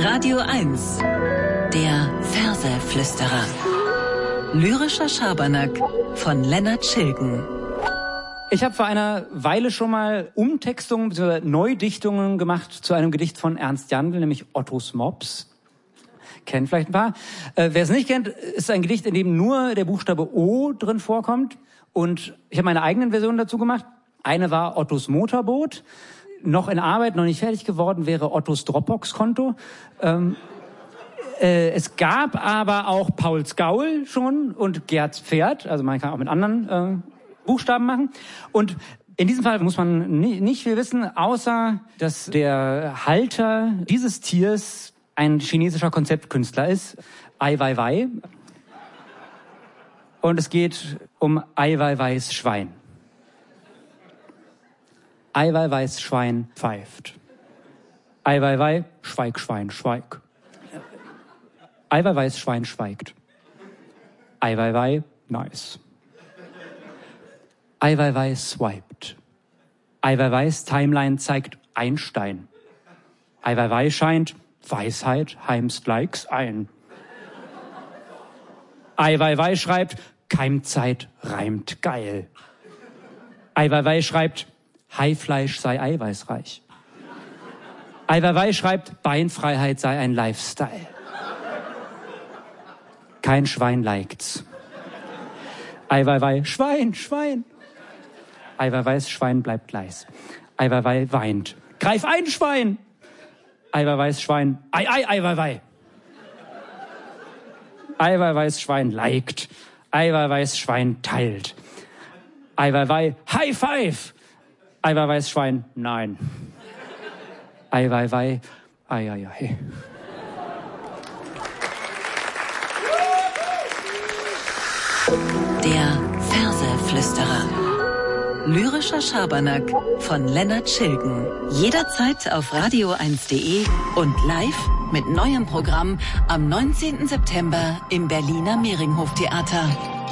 Radio 1, der Verseflüsterer. Lyrischer Schabernack von Lennart Schilgen. Ich habe vor einer Weile schon mal Umtextungen bzw. Neudichtungen gemacht zu einem Gedicht von Ernst Jandl, nämlich Ottos Mops. Kennen vielleicht ein paar. Wer es nicht kennt, ist ein Gedicht, in dem nur der Buchstabe O drin vorkommt. Und ich habe meine eigenen Versionen dazu gemacht. Eine war Ottos Motorboot. Noch in Arbeit, noch nicht fertig geworden, wäre Ottos Dropbox-Konto. Es gab aber auch Pauls Gaul schon und Gerds Pferd. Also man kann auch mit anderen Buchstaben machen. Und in diesem Fall muss man nicht viel wissen, außer dass der Halter dieses Tiers ein chinesischer Konzeptkünstler ist. Ai Weiwei. Und es geht um Ai Weiweis Schwein. Ai Weiweis Schwein pfeift. Ai Weiwei, schweig, Schwein, schweig. Ai Weiweis Schwein schweigt. Ai Weiwei, nice. Ai Weiwei swiped. Ai Weiweis Timeline zeigt Einstein. Ai Weiwei scheint Weisheit heimst likes ein. Ai Weiwei schreibt Keimzeit reimt geil. Ai Weiwei schreibt Haifleisch sei eiweißreich. Ai Weiwei schreibt Beinfreiheit sei ein Lifestyle. Kein Schwein liked's. Ai Weiwei, Schwein, Schwein. Ai Weiweis Schwein bleibt leis. Ai Weiwei weint. Greif ein, Schwein! Ai Weiweis Schwein, ei, ei, Ai Weiwei. Ai Weiweis Schwein liked. Ai Weiweis Schwein teilt. Ai Weiwei, High Five! Ai Weiweis Schwein, nein. Ai Weiwei, ei, ei, ei. Der Verseflüsterer. Lyrischer Schabernack von Lennart Schilgen. Jederzeit auf radio1.de und live mit neuem Programm am 19. September im Berliner Mehringhof Theater.